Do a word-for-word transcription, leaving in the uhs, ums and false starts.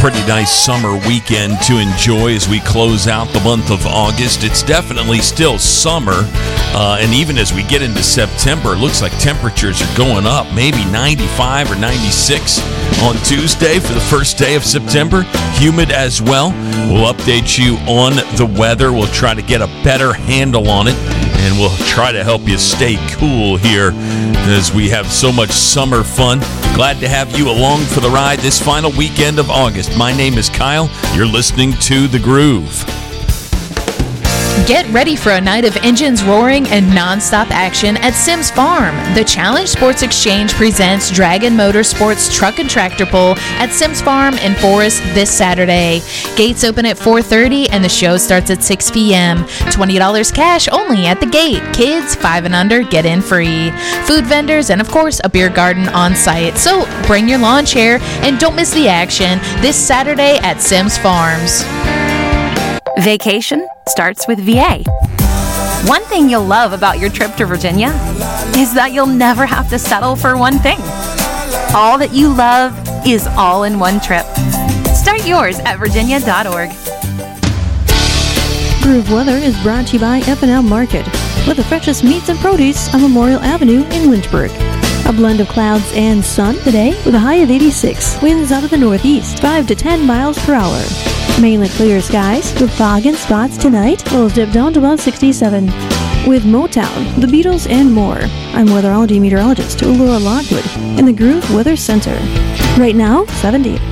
pretty nice summer weekend to enjoy as we close out the month of August. It's definitely still summer, uh, and even as we get into September, it looks like temperatures are going up, maybe ninety-five or ninety-six on Tuesday for the first day of September. Humid as well. We'll update you on the weather. We'll try to get a better handle on it, and we'll try to help you stay cool here as we have so much summer fun. Glad to have you along for the ride this final weekend of August. My name is Kyle. You're listening to The Groove. Get ready for a night of engines roaring and nonstop action at Sims Farm. The Challenge Sports Exchange presents Dragon Motorsports Truck and Tractor Pull at Sims Farm in Forest this Saturday. Gates open at four thirty and the show starts at six p.m. twenty dollars cash only at the gate. Kids five and under get in free. Food vendors and, of course, a beer garden on site. So bring your lawn chair and don't miss the action this Saturday at Sims Farms. Vacation starts with V A. One thing you'll love about your trip to Virginia is that you'll never have to settle for one thing. All that you love is all in one trip. Start yours at virginia dot org. Groove Weather is brought to you by F and L Market, with the freshest meats and produce on Memorial Avenue in Lynchburg. A blend of clouds and sun today with a high of eighty-six. Winds out of the northeast, five to ten miles per hour. Mainly clear skies with fog and spots tonight. Lows dip down to about sixty-seven. With Motown, the Beatles, and more, I'm weatherology meteorologist Laura Lockwood in the Groove Weather Center. Right now, seventy.